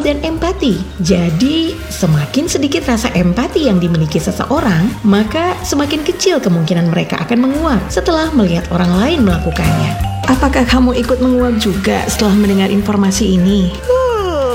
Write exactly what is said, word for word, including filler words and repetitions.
dan empati. Jadi, semakin sedikit rasa empati yang dimiliki seseorang, maka semakin kecil kemungkinan mereka akan menguap setelah melihat orang lain melakukannya. Apakah kamu ikut menguap juga setelah mendengar informasi ini?